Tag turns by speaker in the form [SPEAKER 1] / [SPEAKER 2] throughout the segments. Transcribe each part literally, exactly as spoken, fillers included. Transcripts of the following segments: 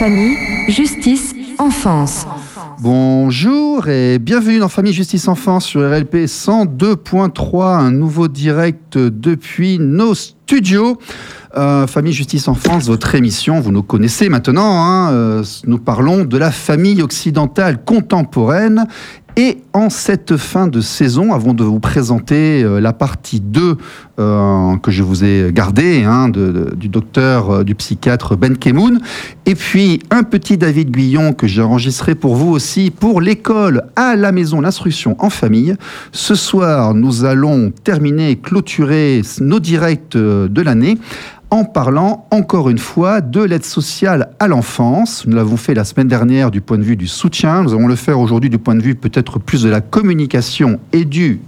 [SPEAKER 1] Famille, justice, enfance.
[SPEAKER 2] Bonjour et bienvenue dans Famille, Justice, Enfance sur R L P cent deux point trois, un nouveau direct depuis nos studios. Euh, Famille, Justice, Enfance, votre émission, vous nous connaissez maintenant, hein, euh, nous parlons de la famille occidentale contemporaine. Et en cette fin de saison, avant de vous présenter euh, la partie deux euh, que je vous ai gardée, hein, de, de, du docteur, euh, du psychiatre Ben Kemoun, et puis un petit David Guillon que j'ai enregistré pour vous aussi pour l'école à la maison, l'instruction en famille. Ce soir, nous allons terminer et clôturer nos directs de l'année en parlant encore une fois de l'aide sociale à l'enfance. Nous l'avons fait la semaine dernière du point de vue du soutien. Nous allons le faire aujourd'hui du point de vue peut-être plus de la communication et du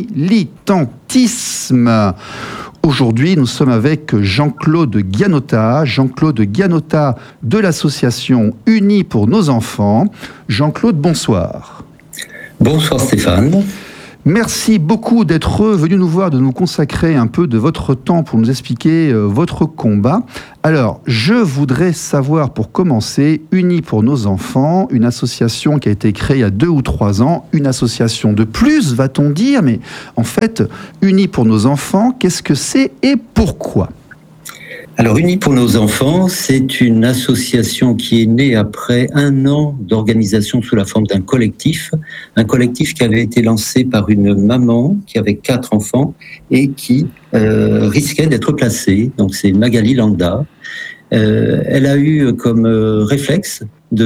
[SPEAKER 2] militantisme. Aujourd'hui, nous sommes avec Jean-Claude Gianotta. Jean-Claude Gianotta de l'association Unis pour nos enfants. Jean-Claude, bonsoir.
[SPEAKER 3] Bonsoir Stéphane.
[SPEAKER 2] Merci beaucoup d'être venu nous voir, de nous consacrer un peu de votre temps pour nous expliquer euh, votre combat. Alors, je voudrais savoir, pour commencer, Unis pour nos enfants, une association qui a été créée il y a deux ou trois ans, une association de plus, va-t-on dire, mais en fait, Unis pour nos enfants, qu'est-ce que c'est et pourquoi ?
[SPEAKER 3] Alors, Unis pour nos enfants, c'est une association qui est née après un an d'organisation sous la forme d'un collectif, un collectif qui avait été lancé par une maman qui avait quatre enfants et qui euh, risquait d'être placée. Donc, c'est Magali Landa. Euh, elle a eu comme euh, réflexe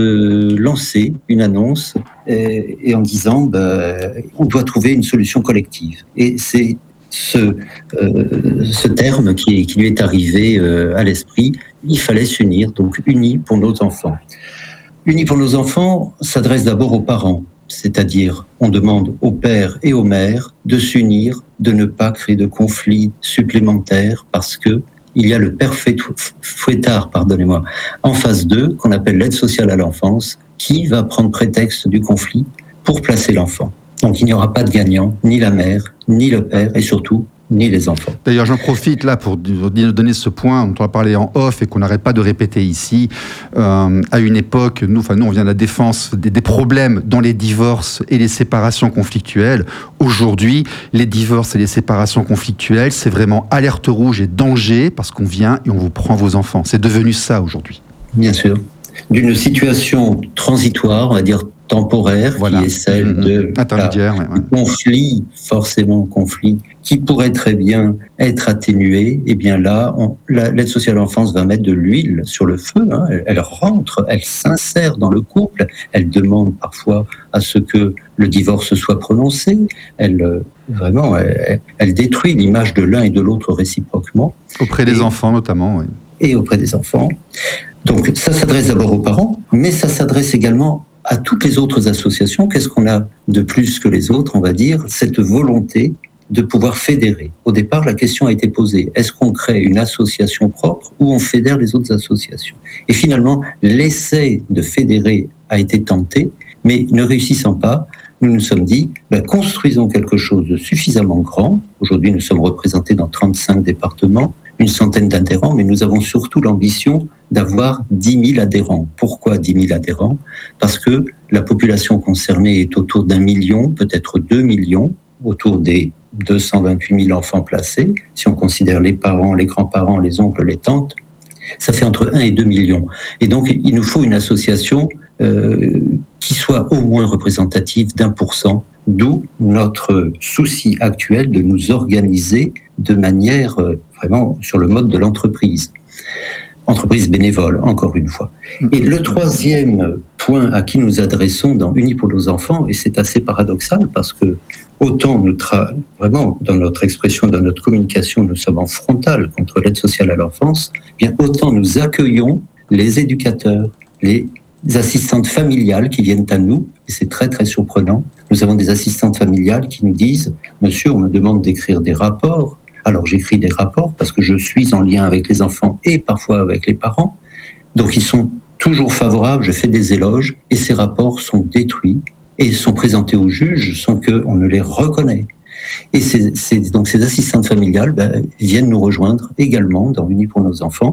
[SPEAKER 3] de lancer une annonce et, et en disant bah, on doit trouver une solution collective. Et c'est Ce, euh, ce terme qui, qui lui est arrivé euh, à l'esprit, il fallait s'unir, donc unis pour nos enfants. Unis pour nos enfants s'adresse d'abord aux parents, c'est-à-dire on demande aux pères et aux mères de s'unir, de ne pas créer de conflits supplémentaires parce que il y a le père fouettard, pardonnez-moi, en face d'eux, qu'on appelle l'aide sociale à l'enfance, qui va prendre prétexte du conflit pour placer l'enfant. Donc il n'y aura pas de gagnant, ni la mère, ni le père, et surtout, ni les enfants.
[SPEAKER 2] D'ailleurs, j'en profite là pour donner ce point dont on a parlé en off et qu'on n'arrête pas de répéter ici. Euh, à une époque, nous, enfin nous, on vient de la défense des, des problèmes dans les divorces et les séparations conflictuelles. Aujourd'hui, les divorces et les séparations conflictuelles, c'est vraiment alerte rouge et danger parce qu'on vient et on vous prend vos enfants. C'est devenu ça aujourd'hui.
[SPEAKER 3] Bien sûr. D'une situation transitoire, on va dire temporaire, voilà, qui est celle mmh, de
[SPEAKER 2] intermédiaire,
[SPEAKER 3] la,
[SPEAKER 2] ouais, ouais.
[SPEAKER 3] conflit, forcément conflit, qui pourrait très bien être atténué. Et bien là, on, la, l'aide sociale à l'enfance va mettre de l'huile sur le feu. Hein, elle, elle rentre, elle s'insère dans le couple. Elle demande parfois à ce que le divorce soit prononcé. Elle vraiment, elle, elle détruit l'image de l'un et de l'autre réciproquement.
[SPEAKER 2] Auprès des
[SPEAKER 3] et,
[SPEAKER 2] enfants notamment, oui.
[SPEAKER 3] Et auprès des enfants. Donc ça s'adresse d'abord aux parents, mais ça s'adresse également à toutes les autres associations. Qu'est-ce qu'on a de plus que les autres, on va dire, cette volonté de pouvoir fédérer. Au départ, la question a été posée, est-ce qu'on crée une association propre ou on fédère les autres associations ? Et finalement, l'essai de fédérer a été tenté, mais ne réussissant pas, nous nous sommes dit, ben, construisons quelque chose de suffisamment grand. Aujourd'hui, nous sommes représentés dans trente-cinq départements, une centaine d'adhérents, mais nous avons surtout l'ambition d'avoir dix mille adhérents. Pourquoi dix mille adhérents ? Parce que la population concernée est autour d'un million, peut-être deux millions, autour des deux cent vingt-huit mille enfants placés. Si on considère les parents, les grands-parents, les oncles, les tantes, ça fait entre un et deux millions. Et donc, il nous faut une association euh, qui soit au moins représentative d'un pour cent, d'où notre souci actuel de nous organiser de manière euh, vraiment sur le mode de l'entreprise. Entreprise bénévole, encore une fois. Et le troisième point à qui nous adressons dans Unis pour nos enfants, et c'est assez paradoxal parce que autant nous tra- vraiment dans notre expression, dans notre communication, nous sommes en frontal contre l'aide sociale à l'enfance, bien autant nous accueillons les éducateurs, les assistantes familiales qui viennent à nous, et c'est très très surprenant. Nous avons des assistantes familiales qui nous disent « Monsieur, on me demande d'écrire des rapports. » Alors j'écris des rapports parce que je suis en lien avec les enfants et parfois avec les parents. Donc ils sont toujours favorables, je fais des éloges et ces rapports sont détruits et sont présentés au juge sans qu'on ne les reconnaisse. Et c'est, c'est, donc ces assistantes familiales ben, viennent nous rejoindre également dans Unis pour nos enfants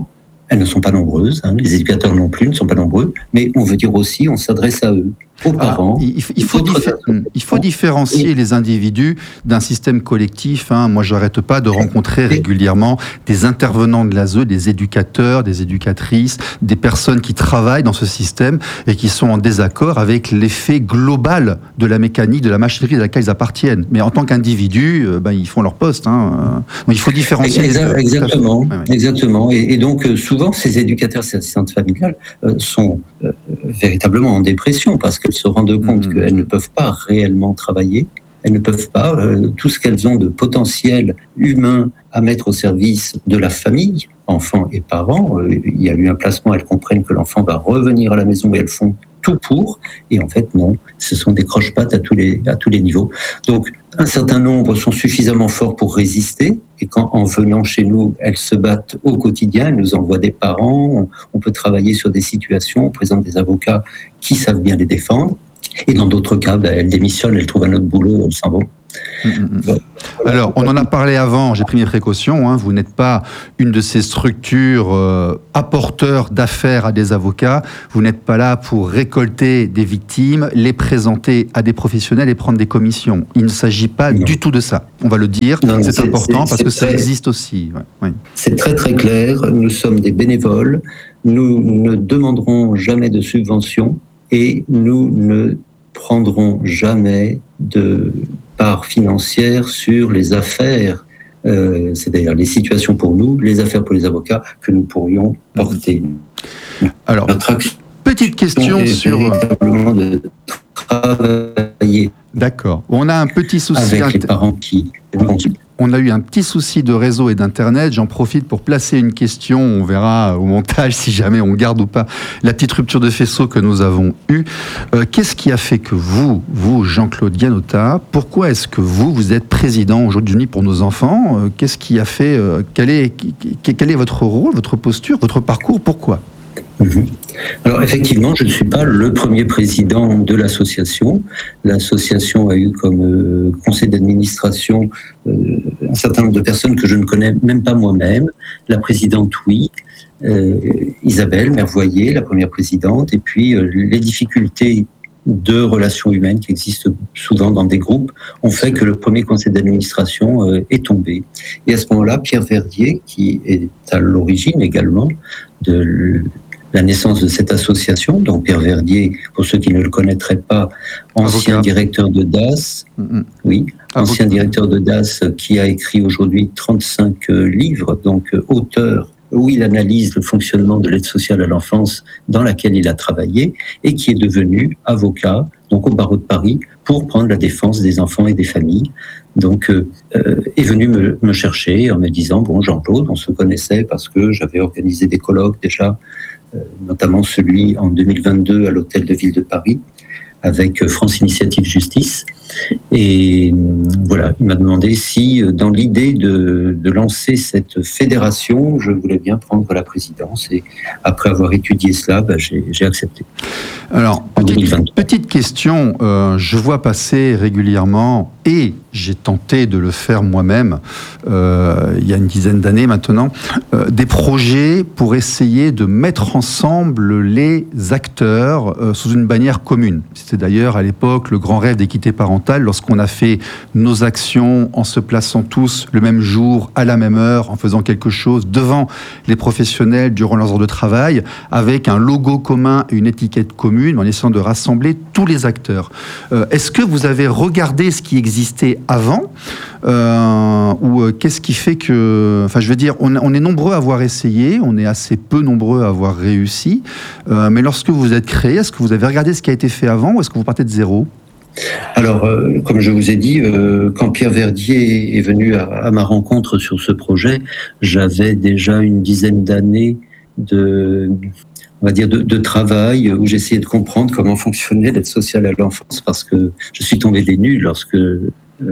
[SPEAKER 3] elles ne sont pas nombreuses, hein, les éducateurs non plus ne sont pas nombreux, mais on veut dire aussi, on s'adresse à eux, aux
[SPEAKER 2] Ah,
[SPEAKER 3] parents.
[SPEAKER 2] il, il faut, diffé- il faut différencier
[SPEAKER 3] Et-
[SPEAKER 2] les individus d'un système collectif. Hein. Moi, j'arrête pas de rencontrer régulièrement des intervenants de l'A S E, des éducateurs, des éducatrices, des personnes qui travaillent dans ce système et qui sont en désaccord avec l'effet global de la mécanique, de la machinerie à laquelle ils appartiennent. Mais en tant qu'individus, euh, ben, ils font leur poste. Hein. Donc, il faut différencier.
[SPEAKER 3] Exact,
[SPEAKER 2] les deux.
[SPEAKER 3] exactement,
[SPEAKER 2] Ouais, ouais.
[SPEAKER 3] exactement. Et, et donc, euh, souvent, ces éducateurs, ces assistantes familiales euh, sont euh, véritablement en dépression parce qu'elles se rendent compte
[SPEAKER 2] Mmh.
[SPEAKER 3] qu'elles ne peuvent pas réellement travailler. Elles ne peuvent pas. Euh, tout ce qu'elles ont de potentiel humain à mettre au service de la famille, enfants et parents, euh, il y a eu un placement, elles comprennent que l'enfant va revenir à la maison et elles font tout pour. Et en fait, non, ce sont des croche-pattes à tous les, à tous les niveaux. Donc, un certain nombre sont suffisamment forts pour résister. Et quand, en venant chez nous, elles se battent au quotidien, elles nous envoient des parents, on, on peut travailler sur des situations, on présente des avocats qui savent bien les défendre. Et dans d'autres cas, ben, elles démissionnent, elles trouvent un autre boulot, elles s'en vont.
[SPEAKER 2] Mmh, mmh. Alors, on en a parlé avant, j'ai pris mes précautions, hein, vous n'êtes pas une de ces structures euh, apporteurs d'affaires à des avocats, vous n'êtes pas là pour récolter des victimes, les présenter à des professionnels et prendre des commissions. Il ne s'agit pas
[SPEAKER 3] Non.
[SPEAKER 2] du tout de ça, on va le dire,
[SPEAKER 3] Non,
[SPEAKER 2] c'est,
[SPEAKER 3] c'est-
[SPEAKER 2] important
[SPEAKER 3] c'est-
[SPEAKER 2] parce que
[SPEAKER 3] c'est
[SPEAKER 2] ça
[SPEAKER 3] très-
[SPEAKER 2] existe aussi. Ouais, ouais.
[SPEAKER 3] C'est très très clair, nous sommes des bénévoles, nous ne demanderons jamais de subventions et nous ne prendrons jamais de part financière sur les affaires, euh, c'est-à-dire les situations pour nous, les affaires pour les avocats que nous pourrions porter.
[SPEAKER 2] Alors,
[SPEAKER 3] Notre action
[SPEAKER 2] petite question
[SPEAKER 3] est
[SPEAKER 2] sur...
[SPEAKER 3] véritablement de travailler
[SPEAKER 2] D'accord, on a un petit souci...
[SPEAKER 3] avec les
[SPEAKER 2] inter-
[SPEAKER 3] parents qui
[SPEAKER 2] On a eu un petit souci de réseau et d'internet. J'en profite pour placer une question. On verra au montage si jamais on garde ou pas la petite rupture de faisceau que nous avons eue. Euh, qu'est-ce qui a fait que vous, vous Jean-Claude Gianotta, pourquoi est-ce que vous, vous êtes président aujourd'hui pour nos enfants ? Euh, Qu'est-ce qui a fait euh, quel est, quel est votre rôle, votre posture, votre parcours ? Pourquoi ?
[SPEAKER 3] Mhm. Alors effectivement, je ne suis pas le premier président de l'association. L'association a eu comme euh, conseil d'administration euh, un certain nombre de personnes que je ne connais même pas moi-même. La présidente, oui. Euh, Isabelle Mervoyer, la première présidente. Et puis euh, les difficultés de relations humaines qui existent souvent dans des groupes ont fait que le premier conseil d'administration euh, est tombé. Et à ce moment-là, Pierre Verdier, qui est à l'origine également de la naissance de cette association, donc Pierre Verdier, pour ceux qui ne le connaîtraient pas, ancien
[SPEAKER 2] Avocat.
[SPEAKER 3] directeur de D A S,
[SPEAKER 2] Mm-hmm.
[SPEAKER 3] oui, ancien
[SPEAKER 2] Avocat.
[SPEAKER 3] directeur de D A S qui a écrit aujourd'hui trente-cinq livres, donc euh, auteur, où il analyse le fonctionnement de l'aide sociale à l'enfance dans laquelle il a travaillé, et qui est devenu avocat, donc au barreau de Paris, pour prendre la défense des enfants et des familles. Donc, euh, euh, est venu me, me chercher en me disant, bon, Jean-Claude, on se connaissait parce que j'avais organisé des colloques déjà, euh, notamment celui en deux mille vingt-deux à l'Hôtel de Ville de Paris, avec France Initiative Justice. Et voilà, il m'a demandé si, dans l'idée de, de lancer cette fédération, je voulais bien prendre la présidence. Et après avoir étudié cela, bah, j'ai, j'ai accepté.
[SPEAKER 2] Alors, petite, petite question, euh, je vois passer régulièrement, et j'ai tenté de le faire moi-même, euh, il y a une dizaine d'années maintenant, euh, des projets pour essayer de mettre ensemble les acteurs euh, sous une bannière commune. C'était d'ailleurs à l'époque le grand rêve d'équité parentale, lorsqu'on a fait nos actions en se plaçant tous le même jour, à la même heure, en faisant quelque chose devant les professionnels durant leurs heures de travail, avec un logo commun et une étiquette commune, en essayant de rassembler tous les acteurs. Euh, est-ce que vous avez regardé ce qui existait avant euh, ou euh, qu'est-ce qui fait que... Enfin, je veux dire, on, on est nombreux à avoir essayé, on est assez peu nombreux à avoir réussi, euh, mais lorsque vous êtes créé, est-ce que vous avez regardé ce qui a été fait avant ou est-ce que vous partez de zéro ?
[SPEAKER 3] Alors, euh, comme je vous ai dit, euh, quand Pierre Verdier est venu à, à ma rencontre sur ce projet, j'avais déjà une dizaine d'années de... on va dire, de, de travail où j'essayais de comprendre comment fonctionnait l'aide sociale à l'enfance parce que je suis tombé des nues lorsque euh,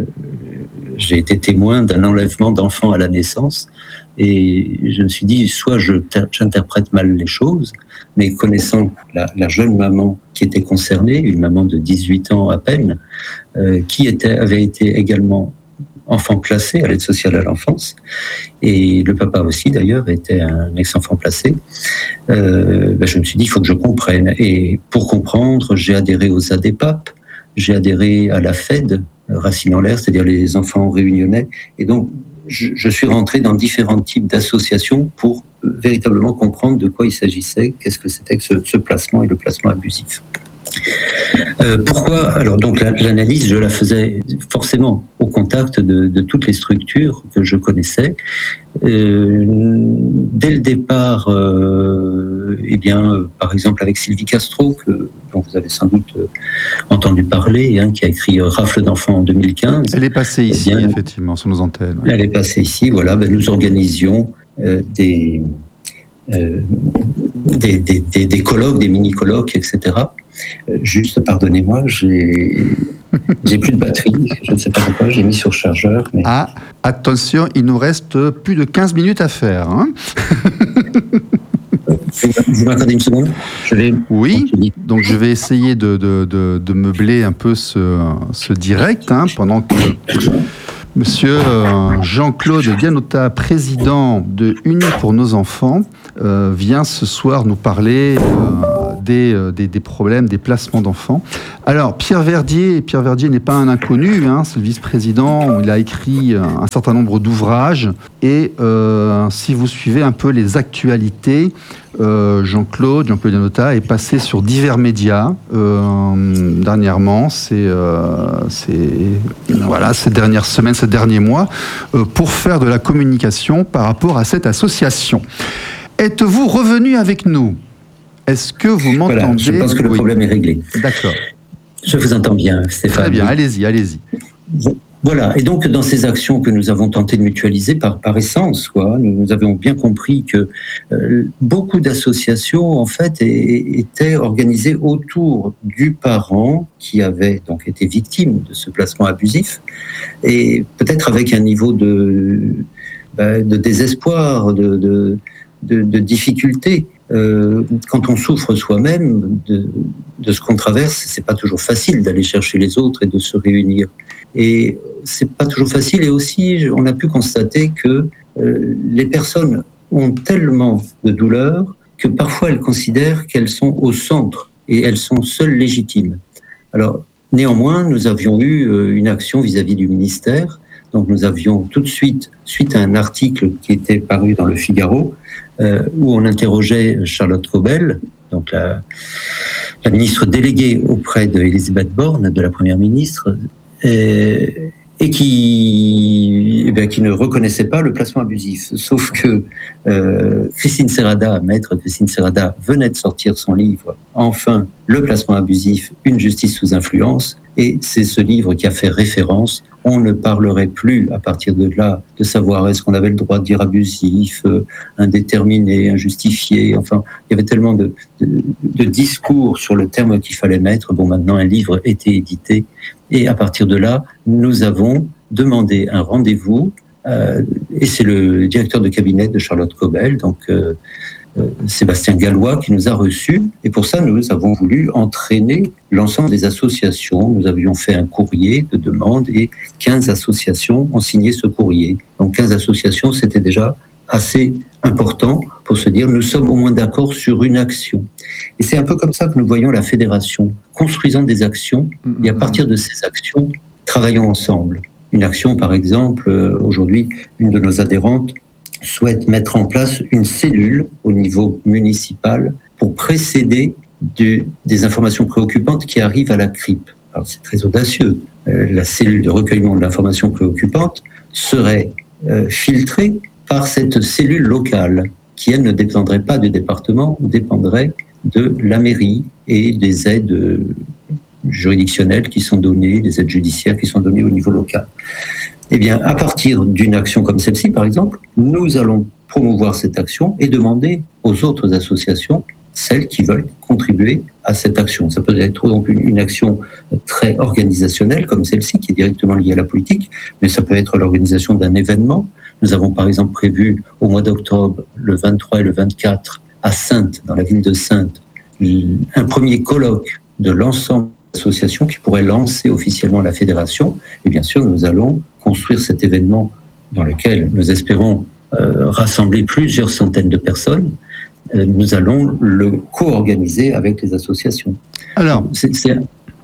[SPEAKER 3] j'ai été témoin d'un enlèvement d'enfants à la naissance et je me suis dit, soit je, j'interprète mal les choses, mais connaissant la, la jeune maman qui était concernée, une maman de dix-huit ans à peine, euh, qui était, avait été également enfant placé à l'aide sociale à l'enfance, et le papa aussi d'ailleurs était un ex-enfant placé. Euh, ben je me suis dit, il faut que je comprenne. Et pour comprendre, j'ai adhéré aux A D P A P, j'ai adhéré à la F E D, Racine en l'air, c'est-à-dire les enfants réunionnais. Et donc, je, je suis rentré dans différents types d'associations pour véritablement comprendre de quoi il s'agissait, qu'est-ce que c'était que ce, ce placement et le placement abusif. Euh, pourquoi ? Alors donc la, l'analyse, je la faisais forcément au contact de, de toutes les structures que je connaissais. Euh, dès le départ, euh, eh bien, euh, par exemple avec Sylvie Castro, que, dont vous avez sans doute euh, entendu parler, hein, qui a écrit euh, Rafle d'enfants en deux mille quinze.
[SPEAKER 2] Elle est passée ici,
[SPEAKER 3] eh bien,
[SPEAKER 2] effectivement, sur nos antennes. Ouais.
[SPEAKER 3] Elle est passée ici, voilà. Ben, nous organisions euh, des, euh, des, des, des, des colloques, des mini-colloques, et cetera. Euh, juste, pardonnez-moi, j'ai, j'ai plus de batterie, je ne sais pas pourquoi, j'ai mis sur chargeur. Mais...
[SPEAKER 2] Ah, attention, il nous reste plus de quinze minutes à faire. Hein.
[SPEAKER 3] Vous m'accordez une seconde ? Je vais...
[SPEAKER 2] Oui, donc je vais essayer de, de, de, de meubler un peu ce, ce direct, hein, pendant que Monsieur Jean-Claude Dianotta, président de Unis pour nos enfants, euh, vient ce soir nous parler euh, des, des, des problèmes, des placements d'enfants. Alors, Pierre Verdier, Pierre Verdier n'est pas un inconnu, hein, c'est le vice-président, il a écrit un certain nombre d'ouvrages, et euh, si vous suivez un peu les actualités, Euh, Jean-Claude, Jean-Claude Dianotta est passé sur divers médias euh, dernièrement, c'est, euh, c'est, voilà, ces dernières semaines, ces derniers mois, euh, pour faire de la communication par rapport à cette association. Êtes-vous revenu avec nous ? Est-ce que vous m'entendez ?
[SPEAKER 3] Voilà, je pense que le
[SPEAKER 2] oui.
[SPEAKER 3] problème est réglé.
[SPEAKER 2] D'accord.
[SPEAKER 3] Je vous entends bien, Stéphane.
[SPEAKER 2] Très bien, allez-y, allez-y.
[SPEAKER 3] Voilà, et donc dans ces actions que nous avons tenté de mutualiser par, par essence, quoi, nous, nous avions bien compris que euh, beaucoup d'associations en fait é, étaient organisées autour du parent qui avait donc été victime de ce placement abusif, et peut-être avec un niveau de, bah, de désespoir, de, de, de, de difficulté. Euh, quand on souffre soi-même de, de ce qu'on traverse, c'est pas toujours facile d'aller chercher les autres et de se réunir. Et c'est pas toujours facile. Et aussi, on a pu constater que euh, les personnes ont tellement de douleur que parfois elles considèrent qu'elles sont au centre et elles sont seules légitimes. Alors, néanmoins, nous avions eu euh, une action vis-à-vis du ministère. Donc, nous avions tout de suite, suite à un article qui était paru dans le Figaro, euh, où on interrogeait Charlotte Cobel, donc la, la ministre déléguée auprès d'Elisabeth Borne, de la première ministre, et, et qui, eh bien, qui ne reconnaissait pas le placement abusif. Sauf que euh, Christine Serrada, maître Christine Serrada, venait de sortir son livre « Enfin, le placement abusif, une justice sous influence », et c'est ce livre qui a fait référence. On ne parlerait plus, à partir de là, de savoir est-ce qu'on avait le droit de dire abusif, euh, indéterminé, injustifié. Enfin, il y avait tellement de, de, de discours sur le terme qu'il fallait mettre. Bon, maintenant, un livre était édité. Et à partir de là, nous avons demandé un rendez-vous. Euh, et c'est le directeur de cabinet de Charlotte Cobel, donc euh, euh, Sébastien Gallois, qui nous a reçus. Et pour ça, nous avons voulu entraîner l'ensemble des associations. Nous avions fait un courrier de demande et quinze associations ont signé ce courrier. Donc quinze associations, c'était déjà assez important pour se dire nous sommes au moins d'accord sur une action. Et c'est un peu comme ça que nous voyons la fédération, construisant des actions et à partir de ces actions, travaillons ensemble. Une action, par exemple, aujourd'hui, une de nos adhérentes souhaite mettre en place une cellule au niveau municipal pour précéder de, des informations préoccupantes qui arrivent à la C R I P. Alors c'est très audacieux. Euh, la cellule de recueillement de l'information préoccupante serait euh, filtrée par cette cellule locale qui, elle, ne dépendrait pas du département, dépendrait de la mairie et des aides juridictionnelles qui sont données, des aides judiciaires qui sont données au niveau local. Eh bien, à partir d'une action comme celle-ci, par exemple, nous allons promouvoir cette action et demander aux autres associations, celles qui veulent contribuer à cette action. Ça peut être donc une action très organisationnelle comme celle-ci, qui est directement liée à la politique, mais ça peut être l'organisation d'un événement. Nous avons par exemple prévu au mois d'octobre, le vingt-trois et le vingt-quatre, à Saintes, dans la ville de Saintes, un premier colloque de l'ensemble associations qui pourraient lancer officiellement la fédération. Et bien sûr, nous allons construire cet événement dans lequel nous espérons euh, rassembler plusieurs centaines de personnes. Euh, nous allons le co-organiser avec les associations.
[SPEAKER 2] Alors,
[SPEAKER 3] c'est, c'est...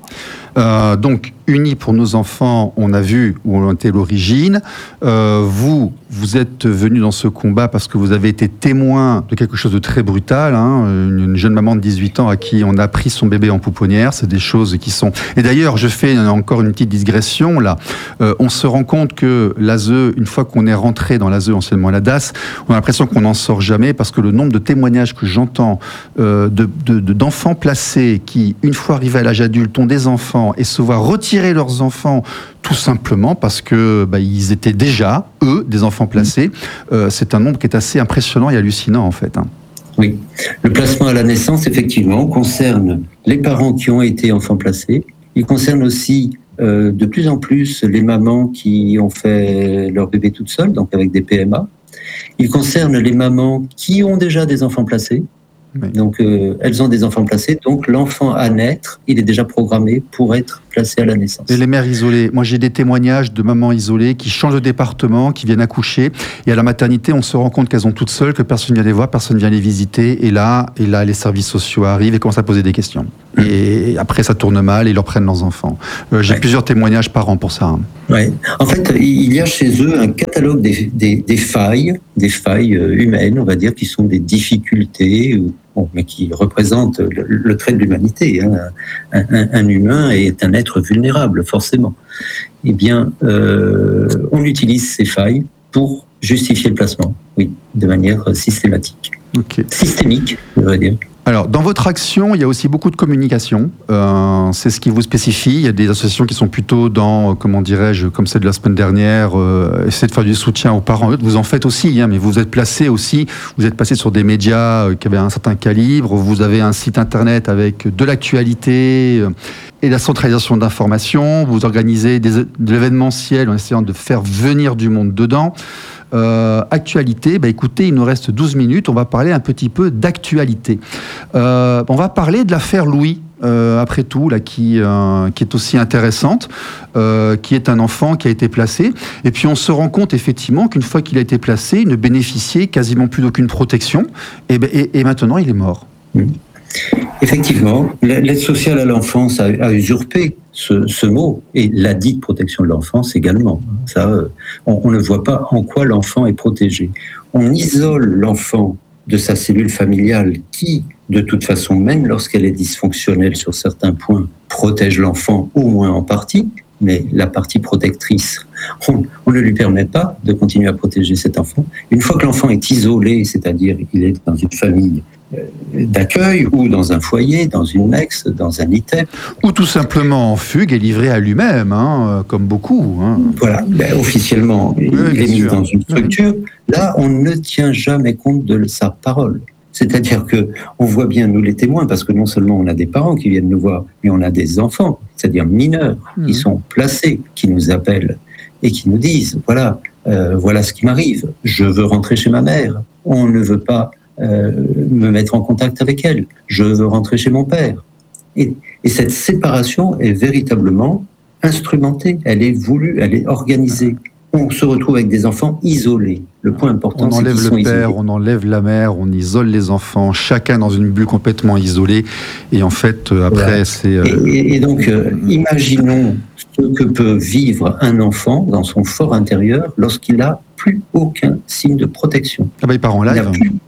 [SPEAKER 2] Euh, donc, Unis pour nos enfants, on a vu où on était l'origine. Euh, vous, vous êtes venu dans ce combat parce que vous avez été témoin de quelque chose de très brutal. Hein, une, une jeune maman de dix-huit ans à qui on a pris son bébé en pouponnière. C'est des choses qui sont... Et d'ailleurs, je fais encore une petite digression là. Euh, on se rend compte que l'A S E, une fois qu'on est rentré dans l'A S E, anciennement la D A S, on a l'impression qu'on n'en sort jamais parce que le nombre de témoignages que j'entends euh, de, de, de, d'enfants placés qui, une fois arrivés à l'âge adulte, ont des enfants et se voient retirer leurs enfants tout simplement parce que bah, ils étaient déjà, eux, des enfants placés. Euh, c'est un nombre qui est assez impressionnant et hallucinant en fait. Hein.
[SPEAKER 3] Oui, le placement à la naissance, effectivement, concerne les parents qui ont été enfants placés. Il concerne aussi euh, de plus en plus les mamans qui ont fait leur bébé toutes seules, donc avec des P M A. Il concerne les mamans qui ont déjà des enfants placés. Oui. Donc, euh, elles ont des enfants placés, donc l'enfant à naître, il est déjà programmé pour être placé à la naissance.
[SPEAKER 2] Et les mères isolées. Moi, j'ai des témoignages de mamans isolées qui changent de département, qui viennent accoucher, et à la maternité, on se rend compte qu'elles ont toutes seules, que personne ne vient les voir, personne ne vient les visiter, et là, et là, les services sociaux arrivent et commencent à poser des questions. Mmh. Et après, ça tourne mal, et ils leur prennent leurs enfants. Euh, j'ai ouais. plusieurs témoignages par an pour ça. Hein.
[SPEAKER 3] Ouais. En fait, il y a chez eux un catalogue des, des, des failles, des failles humaines, on va dire, qui sont des difficultés, bon, mais qui représentent le, le trait de l'humanité. Hein. Un, un, un humain est un être vulnérable, forcément. Eh bien, euh, on utilise ces failles pour justifier le placement, oui, de manière systématique.
[SPEAKER 2] Okay.
[SPEAKER 3] Systémique, je veux dire.
[SPEAKER 2] Alors, dans votre action, il y a aussi beaucoup de communication. Euh, c'est ce qui vous spécifie. Il y a des associations qui sont plutôt dans, comment dirais-je, comme celle de la semaine dernière, euh, essayer de faire du soutien aux parents. Vous en faites aussi, hein, mais vous êtes placé aussi. Vous êtes passé sur des médias qui avaient un certain calibre. Vous avez un site internet avec de l'actualité euh, et la centralisation d'informations. Vous organisez des, de l'événementiel en essayant de faire venir du monde dedans. Euh, actualité, bah écoutez, il nous reste douze minutes, on va parler un petit peu d'actualité. Euh, on va parler de l'affaire Louis, euh, après tout, là, qui, euh, qui est aussi intéressante, euh, qui est un enfant qui a été placé. Et puis on se rend compte effectivement qu'une fois qu'il a été placé, il ne bénéficiait quasiment plus d'aucune protection, et, et, et maintenant il est mort.
[SPEAKER 3] Mmh. Effectivement, l'aide sociale à l'enfance a, a usurpé ce, ce mot, et la dite protection de l'enfance également. Ça, on, on ne voit pas en quoi l'enfant est protégé. On isole l'enfant de sa cellule familiale qui, de toute façon, même lorsqu'elle est dysfonctionnelle sur certains points, protège l'enfant au moins en partie, mais la partie protectrice, on, on ne lui permet pas de continuer à protéger cet enfant. Une fois que l'enfant est isolé, c'est-à-dire il est dans une famille d'accueil ou dans un foyer, dans une ex, dans un I T E P.
[SPEAKER 2] Ou tout simplement en fugue et livré à lui-même, hein, comme beaucoup. Hein.
[SPEAKER 3] Voilà, ben, officiellement, oui, il est mis dans une structure. Là, on ne tient jamais compte de sa parole. C'est-à-dire que on voit bien, nous les témoins, parce que non seulement on a des parents qui viennent nous voir, mais on a des enfants, c'est-à-dire mineurs, mmh. qui sont placés, qui nous appellent et qui nous disent, voilà, euh, voilà ce qui m'arrive, je veux rentrer chez ma mère, on ne veut pas Euh, me mettre en contact avec elle. Je veux rentrer chez mon père. Et, et cette séparation est véritablement instrumentée. Elle est voulue, elle est organisée. On se retrouve avec des enfants isolés. Le point important,
[SPEAKER 2] on
[SPEAKER 3] c'est qu'ils sont
[SPEAKER 2] enlève le père,
[SPEAKER 3] isolés.
[SPEAKER 2] On enlève la mère, on isole les enfants, chacun dans une bulle complètement isolée. Et en fait, euh, après, voilà. c'est... Euh...
[SPEAKER 3] Et, et, et donc, euh, imaginons ce que peut vivre un enfant dans son fort intérieur lorsqu'il n'a plus aucun signe de protection.
[SPEAKER 2] Ah bah, il part en live.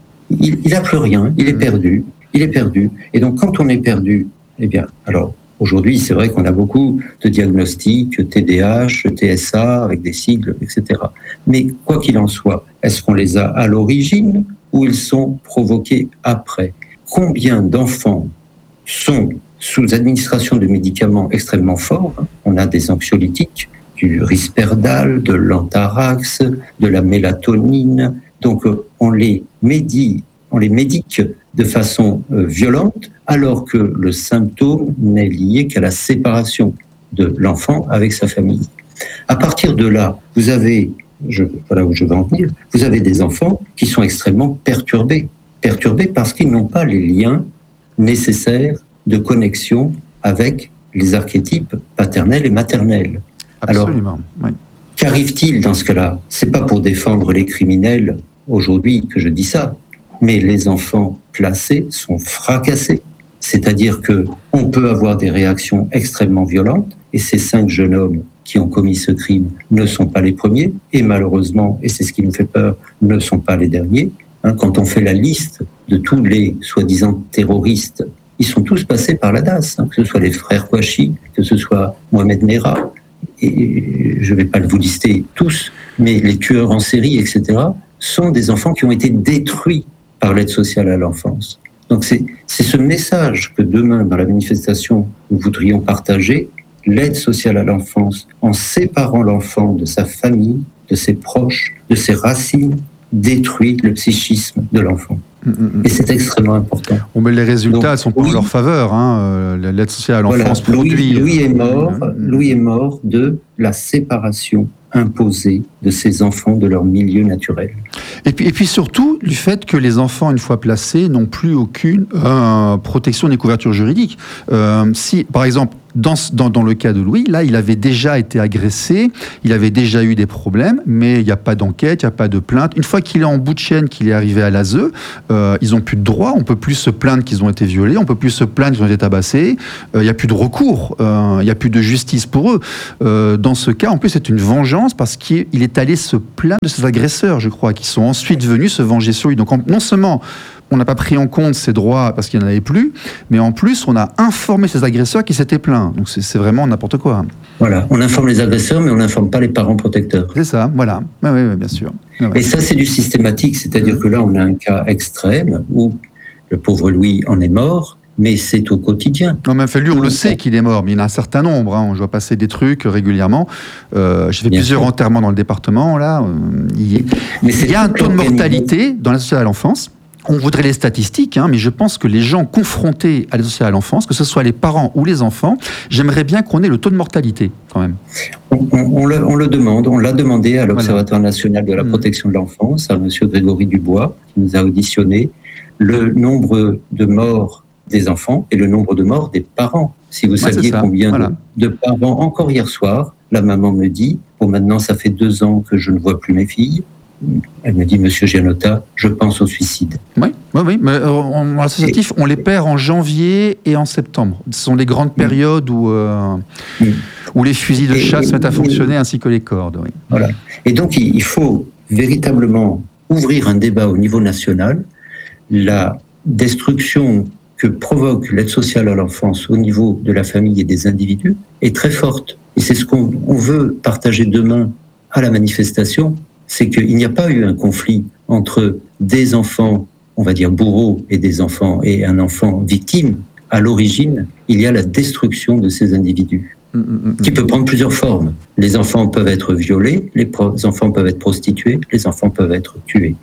[SPEAKER 3] Il n'a plus rien, il est perdu, il est perdu. Et donc, quand on est perdu, eh bien, alors, aujourd'hui, c'est vrai qu'on a beaucoup de diagnostics, T D A H, T S A, avec des sigles, et cetera. Mais quoi qu'il en soit, est-ce qu'on les a à l'origine ou ils sont provoqués après ? Combien d'enfants sont sous administration de médicaments extrêmement forts ? On a des anxiolytiques, du Risperdal, de l'Antarax, de la mélatonine. Donc, on les médie, on les médique de façon euh, violente, alors que le symptôme n'est lié qu'à la séparation de l'enfant avec sa famille. À partir de là, vous avez, je, voilà où je veux en venir, vous avez des enfants qui sont extrêmement perturbés, perturbés parce qu'ils n'ont pas les liens nécessaires de connexion avec les archétypes paternels et maternels.
[SPEAKER 2] Absolument,
[SPEAKER 3] Alors,
[SPEAKER 2] oui.
[SPEAKER 3] qu'arrive-t-il dans ce cas-là? C'est pas pour défendre les criminels aujourd'hui que je dis ça, mais les enfants placés sont fracassés. C'est-à-dire que on peut avoir des réactions extrêmement violentes, et ces cinq jeunes hommes qui ont commis ce crime ne sont pas les premiers, et malheureusement, et c'est ce qui nous fait peur, ne sont pas les derniers. Hein, quand on fait la liste de tous les soi-disant terroristes, ils sont tous passés par la D A S, hein, que ce soit les frères Kouachi, que ce soit Mohamed Merah, et je ne vais pas vous lister tous, mais les tueurs en série, et cetera, sont des enfants qui ont été détruits par l'aide sociale à l'enfance. Donc c'est, c'est ce message que demain, dans la manifestation, nous voudrions partager, l'aide sociale à l'enfance, en séparant l'enfant de sa famille, de ses proches, de ses racines, détruit le psychisme de l'enfant. Et c'est extrêmement important.
[SPEAKER 2] Bon, mais les résultats ne sont pas
[SPEAKER 3] oui,
[SPEAKER 2] en leur faveur. Hein. L'aide sociale à l'enfance
[SPEAKER 3] voilà,
[SPEAKER 2] produit...
[SPEAKER 3] Louis, Louis, est mort,
[SPEAKER 2] euh,
[SPEAKER 3] Louis est mort de la séparation imposée de ces enfants de leur milieu naturel.
[SPEAKER 2] Et puis, et puis surtout, du fait que les enfants, une fois placés, n'ont plus aucune euh, protection des couvertures juridiques. Euh, si, par exemple, dans, dans, dans le cas de Louis, là, il avait déjà été agressé, il avait déjà eu des problèmes, mais il n'y a pas d'enquête, il n'y a pas de plainte. Une fois qu'il est en bout de chaîne, qu'il est arrivé à l'A S E, euh, ils n'ont plus de droit, on ne peut plus se plaindre qu'ils ont été violés, on ne peut plus se plaindre qu'ils ont été tabassés, euh, il n'y a plus de recours, euh, il n'y a plus de justice pour eux. Euh, dans ce cas, en plus, c'est une vengeance parce qu'il est allé se plaindre de ses agresseurs, je crois, qui sont ensuite venus se venger sur lui. Donc en, non seulement on n'a pas pris en compte ses droits parce qu'il n'y en avait plus, mais en plus on a informé ses agresseurs qui s'étaient plaints. Donc c'est, c'est vraiment n'importe quoi.
[SPEAKER 3] Voilà, on informe les agresseurs, mais on n'informe pas les parents protecteurs.
[SPEAKER 2] C'est ça, voilà. Oui, oui, oui, bien sûr. Oui, oui.
[SPEAKER 3] Et ça, c'est du systématique, c'est-à-dire que là, on a un cas extrême où le pauvre Louis en est mort, mais c'est au quotidien.
[SPEAKER 2] Non, mais enfin, lui, on le sait qu'il est mort, mais il y en a un certain nombre. Hein. On doit passer des trucs régulièrement. Euh, j'ai fait
[SPEAKER 3] Bien
[SPEAKER 2] plusieurs
[SPEAKER 3] sûr.
[SPEAKER 2] enterrements dans le département. Là, euh, il, y
[SPEAKER 3] Mais
[SPEAKER 2] il
[SPEAKER 3] c'est
[SPEAKER 2] y a un
[SPEAKER 3] toute
[SPEAKER 2] taux de
[SPEAKER 3] l'organisation.
[SPEAKER 2] mortalité dans l'aide sociale à l'enfance. On voudrait les statistiques, hein, mais je pense que les gens confrontés à l'aide sociale à l'enfance, que ce soit les parents ou les enfants, j'aimerais bien qu'on ait le taux de mortalité, quand même.
[SPEAKER 3] On, on, on, le, on le demande, on l'a demandé à l'Observatoire
[SPEAKER 2] Voilà.
[SPEAKER 3] national de la
[SPEAKER 2] Mmh.
[SPEAKER 3] protection de l'enfance, à monsieur Grégory Dubois, qui nous a auditionné, le nombre de morts des enfants et le nombre de morts des parents. Si vous
[SPEAKER 2] Ouais,
[SPEAKER 3] saviez
[SPEAKER 2] c'est ça.
[SPEAKER 3] combien
[SPEAKER 2] Voilà.
[SPEAKER 3] de, de parents, encore hier soir, la maman me dit, bon maintenant ça fait deux ans que je ne vois plus mes filles, elle me dit, monsieur Gianotta, je pense au suicide.
[SPEAKER 2] Oui, oui, oui. Mais euh, en associatif, on les perd en janvier et en septembre. Ce sont les grandes périodes où, euh,
[SPEAKER 3] Mm.
[SPEAKER 2] où les fusils de
[SPEAKER 3] Et-
[SPEAKER 2] chasse se mettent à
[SPEAKER 3] et-
[SPEAKER 2] fonctionner, ainsi que les cordes. Oui.
[SPEAKER 3] Voilà. Et donc, il il faut véritablement ouvrir un débat au niveau national. La destruction que provoque l'aide sociale à l'enfance au niveau de la famille et des individus est très forte. Et c'est ce qu'on on veut partager demain à la manifestation, c'est qu'il n'y a pas eu un conflit entre des enfants, on va dire bourreaux, et des enfants et un enfant victime. À l'origine, il y a la destruction de ces individus,
[SPEAKER 2] Mm, mm, mm.
[SPEAKER 3] qui peut prendre plusieurs formes. Les enfants peuvent être violés, les pro- enfants peuvent être prostitués, les enfants peuvent être tués.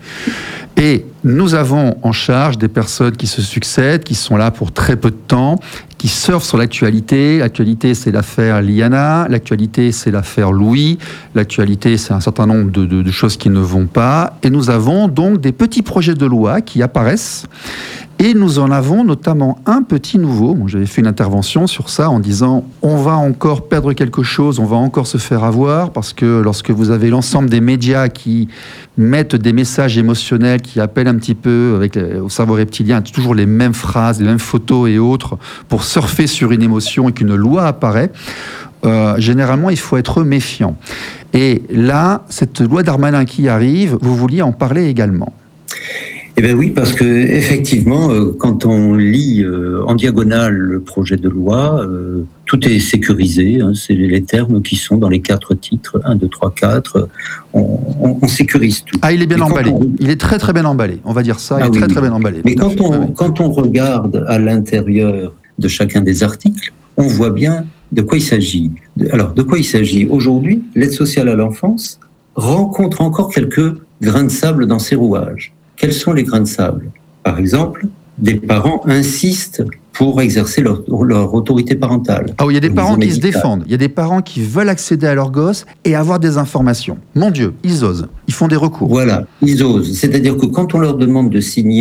[SPEAKER 2] Et nous avons en charge des personnes qui se succèdent, qui sont là pour très peu de temps, qui surfent sur l'actualité. L'actualité, c'est l'affaire Liana. L'actualité, c'est l'affaire Louis. L'actualité, c'est un certain nombre de, de, de choses qui ne vont pas. Et nous avons donc des petits projets de loi qui apparaissent. Et nous en avons notamment un petit nouveau. Bon, j'avais fait une intervention sur ça en disant on va encore perdre quelque chose, on va encore se faire avoir, parce que lorsque vous avez l'ensemble des médias qui mettent des messages émotionnels, qui appellent un petit peu avec les, au cerveau reptilien, toujours les mêmes phrases, les mêmes photos et autres, pour surfer sur une émotion et qu'une loi apparaît, euh, généralement il faut être méfiant. Et là, cette loi Darmanin qui arrive, vous vouliez en parler également.
[SPEAKER 3] Eh bien oui, parce que effectivement, euh, quand on lit euh, en diagonale le projet de loi, euh, tout est sécurisé. Hein, c'est les termes qui sont dans les quatre titres, un, deux, trois, quatre. On, on, on sécurise tout.
[SPEAKER 2] Ah, il est bien
[SPEAKER 3] Et quand
[SPEAKER 2] emballé.
[SPEAKER 3] on-
[SPEAKER 2] Il est très très bien emballé. On va dire ça. Il
[SPEAKER 3] Ah
[SPEAKER 2] est
[SPEAKER 3] oui,
[SPEAKER 2] très
[SPEAKER 3] oui.
[SPEAKER 2] très bien emballé.
[SPEAKER 3] Mais
[SPEAKER 2] Tout à
[SPEAKER 3] quand
[SPEAKER 2] fait.
[SPEAKER 3] on,
[SPEAKER 2] Oui, oui.
[SPEAKER 3] quand on regarde à l'intérieur de chacun des articles, on voit bien de quoi il s'agit. De- Alors, de quoi il s'agit aujourd'hui? L'aide sociale à l'enfance rencontre encore quelques grains de sable dans ses rouages. Quels sont les grains de sable? Par exemple, des parents insistent pour exercer leur, leur autorité parentale.
[SPEAKER 2] Ah oui, il y a des
[SPEAKER 3] Au
[SPEAKER 2] parents
[SPEAKER 3] niveau
[SPEAKER 2] qui se
[SPEAKER 3] médical.
[SPEAKER 2] défendent. Il y a des parents qui veulent accéder à leur gosse et avoir des informations. Mon Dieu, ils osent. Ils font des recours.
[SPEAKER 3] Voilà, ils osent. C'est-à-dire que quand on leur demande de signer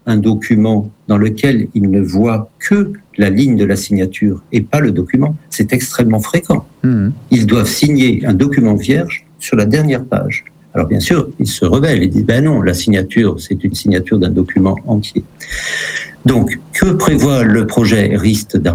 [SPEAKER 3] un document dans lequel il ne voit que la ligne de la signature et pas le document, c'est extrêmement fréquent. Mmh. Ils doivent signer un document vierge sur la dernière page. Alors bien sûr, ils se rebellent et disent ben non, la signature, c'est une signature d'un document entier. Donc, que prévoit le projet Rist-Darmanin ?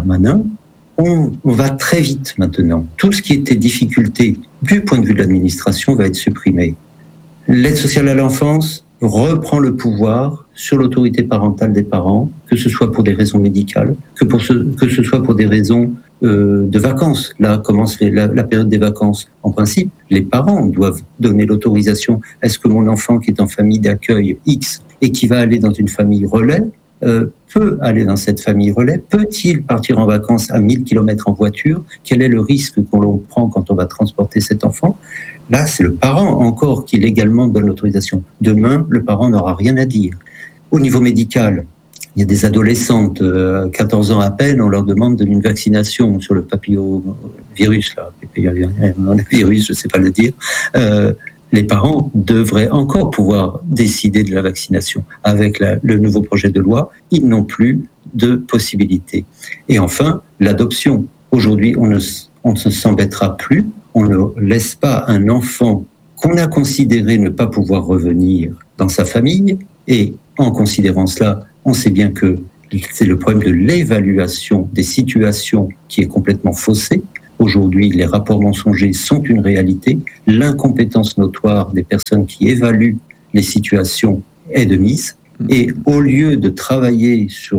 [SPEAKER 3] On, on va très vite maintenant. Tout ce qui était difficulté du point de vue de l'administration va être supprimé. L'aide sociale à l'enfance reprend le pouvoir sur l'autorité parentale des parents, que ce soit pour des raisons médicales, que, pour ce, que ce soit pour des raisons euh, de vacances. Là commence les, la, la période des vacances. En principe, les parents doivent donner l'autorisation. Est-ce que mon enfant qui est en famille d'accueil X et qui va aller dans une famille relais euh, peut aller dans cette famille relais? Peut-il partir en vacances à mille kilomètres en voiture? Quel est le risque qu'on prend quand on va transporter cet enfant? Là, c'est le parent encore qui légalement donne l'autorisation. Demain, le parent n'aura rien à dire. Au niveau médical, il y a des adolescentes, euh, quatorze ans à peine, on leur demande une vaccination sur le papillovirus, là, virus, je ne sais pas le dire. Euh, les parents devraient encore pouvoir décider de la vaccination. Avec la, le nouveau projet de loi, ils n'ont plus de possibilité. Et enfin, l'adoption. Aujourd'hui, on ne, on ne s'embêtera plus. On ne laisse pas un enfant qu'on a considéré ne pas pouvoir revenir dans sa famille. Et en considérant cela, on sait bien que c'est le problème de l'évaluation des situations qui est complètement faussée. Aujourd'hui, les rapports mensongers sont une réalité. L'incompétence notoire des personnes qui évaluent les situations est de mise. Et au lieu de travailler sur